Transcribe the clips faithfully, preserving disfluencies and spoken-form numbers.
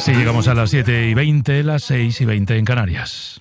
Así llegamos a las siete y veinte, las seis y veinte en Canarias.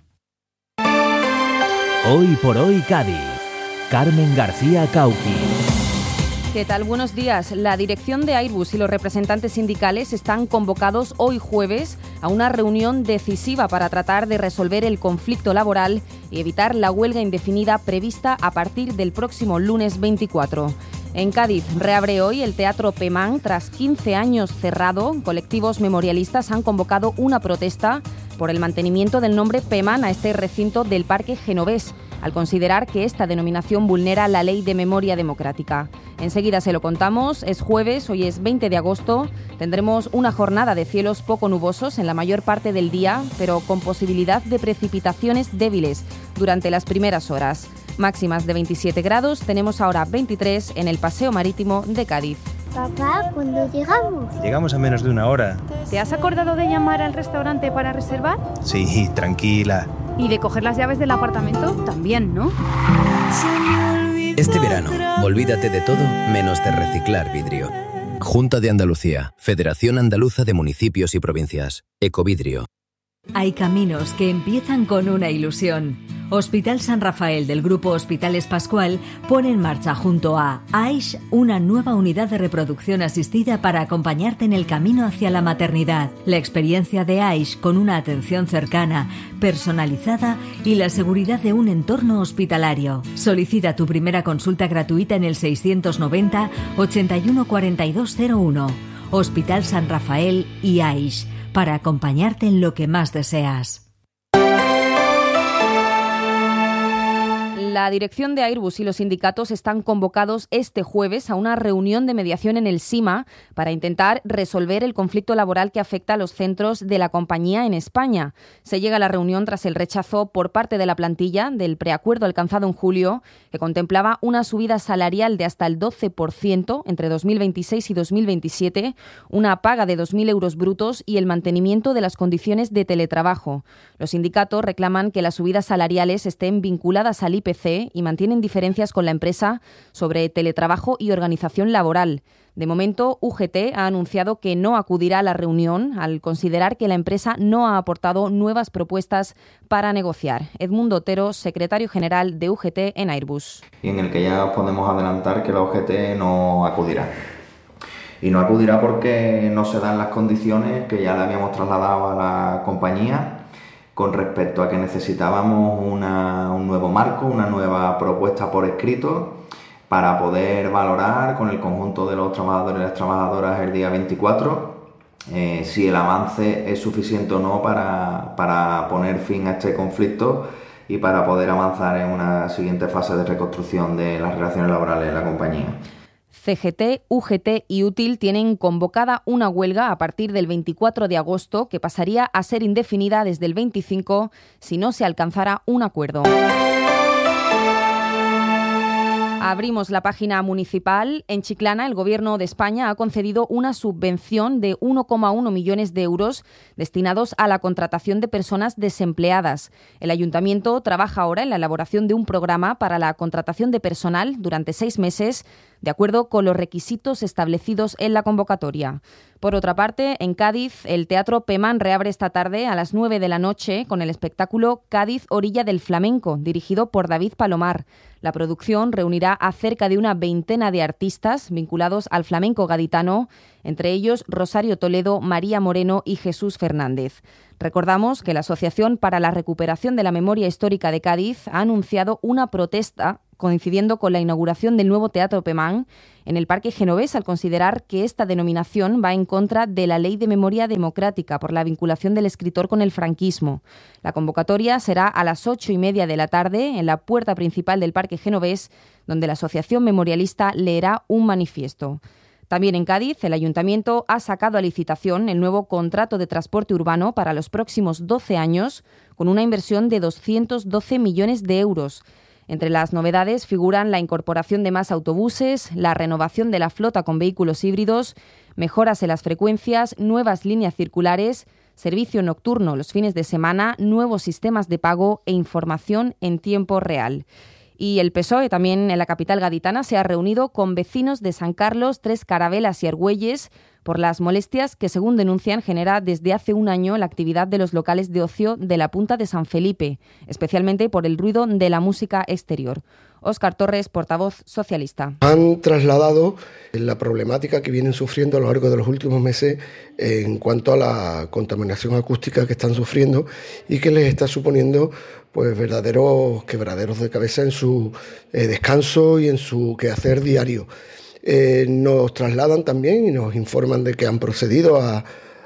Hoy por hoy Cádiz. Carmen García Cauqui. ¿Qué tal? Buenos días. La dirección de Airbus y los representantes sindicales están convocados hoy jueves a una reunión decisiva para tratar de resolver el conflicto laboral y evitar la huelga indefinida prevista a partir del próximo lunes veinticuatro. En Cádiz reabre hoy el Teatro Pemán. Tras quince años cerrado, colectivos memorialistas han convocado una protesta por el mantenimiento del nombre Pemán a este recinto del Parque Genovés, al considerar que esta denominación vulnera la Ley de Memoria Democrática. Enseguida se lo contamos. Es jueves, hoy es veinte de agosto. Tendremos una jornada de cielos poco nubosos en la mayor parte del día, pero con posibilidad de precipitaciones débiles durante las primeras horas. Máximas de veintisiete grados, tenemos ahora veintitrés en el Paseo Marítimo de Cádiz. Papá, ¿cuándo llegamos? Llegamos a menos de una hora. ¿Te has acordado de llamar al restaurante para reservar? Sí, tranquila. ¿Y de coger las llaves del apartamento? También, ¿no? Este verano, olvídate de todo menos de reciclar vidrio. Junta de Andalucía, Federación Andaluza de Municipios y Provincias, Ecovidrio. Hay caminos que empiezan con una ilusión. Hospital San Rafael del Grupo Hospitales Pascual pone en marcha junto a AISH una nueva unidad de reproducción asistida para acompañarte en el camino hacia la maternidad. La experiencia de AISH con una atención cercana, personalizada y la seguridad de un entorno hospitalario. Solicita tu primera consulta gratuita en el seiscientos noventa, ochenta y uno, cuarenta y dos cero uno. Hospital San Rafael y AISH, para acompañarte en lo que más deseas. La dirección de Airbus y los sindicatos están convocados este jueves a una reunión de mediación en el SIMA para intentar resolver el conflicto laboral que afecta a los centros de la compañía en España. Se llega a la reunión tras el rechazo por parte de la plantilla del preacuerdo alcanzado en julio, que contemplaba una subida salarial de hasta el doce por ciento entre dos mil veintiséis y dos mil veintisiete, una paga de dos mil euros brutos y el mantenimiento de las condiciones de teletrabajo. Los sindicatos reclaman que las subidas salariales estén vinculadas al I P C y mantienen diferencias con la empresa sobre teletrabajo y organización laboral. De momento, U G T ha anunciado que no acudirá a la reunión al considerar que la empresa no ha aportado nuevas propuestas para negociar. Edmundo Otero, secretario general de U G T en Airbus. Y en el que ya podemos adelantar que la U G T no acudirá. Y no acudirá porque no se dan las condiciones que ya le habíamos trasladado a la compañía con respecto a que necesitábamos una, un nuevo marco, una nueva propuesta por escrito para poder valorar con el conjunto de los trabajadores y las trabajadoras el día veinticuatro eh, si el avance es suficiente o no para, para poner fin a este conflicto y para poder avanzar en una siguiente fase de reconstrucción de las relaciones laborales de la compañía. C G T, U G T y Útil tienen convocada una huelga a partir del veinticuatro de agosto que pasaría a ser indefinida desde el veinticinco si no se alcanzara un acuerdo. Abrimos la página municipal. En Chiclana, el Gobierno de España ha concedido una subvención de uno coma uno millones de euros destinados a la contratación de personas desempleadas. El Ayuntamiento trabaja ahora en la elaboración de un programa para la contratación de personal durante seis meses, de acuerdo con los requisitos establecidos en la convocatoria. Por otra parte, en Cádiz, el Teatro Pemán reabre esta tarde a las nueve de la noche con el espectáculo Cádiz, Orilla del Flamenco, dirigido por David Palomar. La producción reunirá a cerca de una veintena de artistas vinculados al flamenco gaditano, entre ellos Rosario Toledo, María Moreno y Jesús Fernández. Recordamos que la Asociación para la Recuperación de la Memoria Histórica de Cádiz ha anunciado una protesta coincidiendo con la inauguración del nuevo Teatro Pemán en el Parque Genovés, al considerar que esta denominación va en contra de la Ley de Memoria Democrática por la vinculación del escritor con el franquismo. La convocatoria será a las ocho y media de la tarde en la puerta principal del Parque Genovés, donde la Asociación Memorialista leerá un manifiesto. También en Cádiz, el Ayuntamiento ha sacado a licitación el nuevo contrato de transporte urbano para los próximos doce años, con una inversión de doscientos doce millones de euros. Entre las novedades figuran la incorporación de más autobuses, la renovación de la flota con vehículos híbridos, mejoras en las frecuencias, nuevas líneas circulares, servicio nocturno los fines de semana, nuevos sistemas de pago e información en tiempo real. Y el P S O E también en la capital gaditana se ha reunido con vecinos de San Carlos, Tres Carabelas y Argüelles por las molestias que, según denuncian, genera desde hace un año la actividad de los locales de ocio de la Punta de San Felipe, especialmente por el ruido de la música exterior. Óscar Torres, portavoz socialista. Han trasladado la problemática que vienen sufriendo a lo largo de los últimos meses en cuanto a la contaminación acústica que están sufriendo y que les está suponiendo pues verdaderos quebraderos de cabeza en su eh, descanso y en su quehacer diario. Eh, nos trasladan también y nos informan de que han procedido a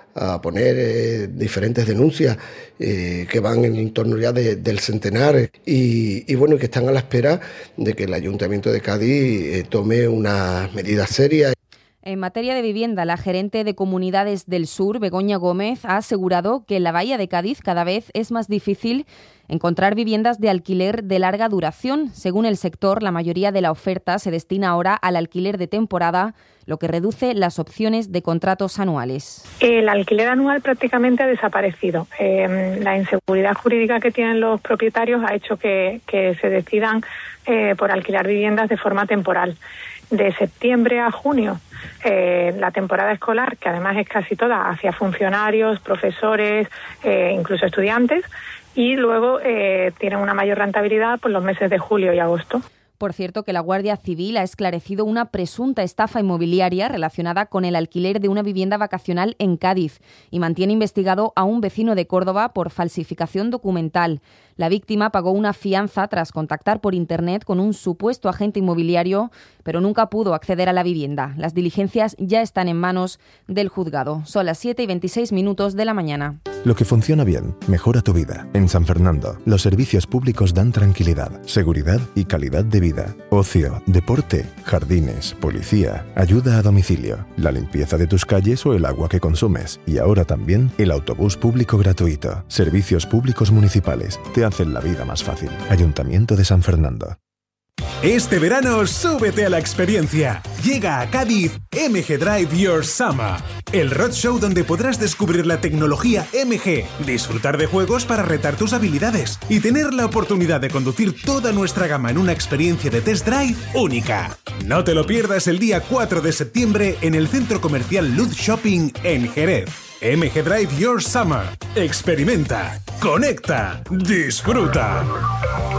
a poner eh, diferentes denuncias eh, que van en torno ya de, del centenar y, y bueno, que están a la espera de que el Ayuntamiento de Cádiz eh, tome unas medidas serias. En materia de vivienda, la gerente de Comunidades del Sur, Begoña Gómez, ha asegurado que en la Bahía de Cádiz cada vez es más difícil encontrar viviendas de alquiler de larga duración. Según el sector, la mayoría de la oferta se destina ahora al alquiler de temporada, lo que reduce las opciones de contratos anuales. El alquiler anual prácticamente ha desaparecido. Eh, la inseguridad jurídica que tienen los propietarios ha hecho que, que se decidan eh, por alquilar viviendas de forma temporal. De septiembre a junio, eh, la temporada escolar, que además es casi toda hacia funcionarios, profesores, eh, incluso estudiantes, y luego eh, tienen una mayor rentabilidad por los meses de julio y agosto. Por cierto, que la Guardia Civil ha esclarecido una presunta estafa inmobiliaria relacionada con el alquiler de una vivienda vacacional en Cádiz y mantiene investigado a un vecino de Córdoba por falsificación documental. La víctima pagó una fianza tras contactar por Internet con un supuesto agente inmobiliario, pero nunca pudo acceder a la vivienda. Las diligencias ya están en manos del juzgado. Son las siete y veintiséis minutos de la mañana. Lo que funciona bien, mejora tu vida. En San Fernando, los servicios públicos dan tranquilidad, seguridad y calidad de vida. Ocio, deporte, jardines, policía, ayuda a domicilio, la limpieza de tus calles o el agua que consumes. Y ahora también el autobús público gratuito. Servicios públicos municipales. Te hacen la vida más fácil. Ayuntamiento de San Fernando. Este verano, súbete a la experiencia. Llega a Cádiz M G Drive Your Summer, el roadshow donde podrás descubrir la tecnología M G, disfrutar de juegos para retar tus habilidades y tener la oportunidad de conducir toda nuestra gama en una experiencia de test drive única. No te lo pierdas el día cuatro de septiembre en el Centro Comercial Luz Shopping en Jerez. M G Drive Your Summer. Experimenta, conecta, disfruta.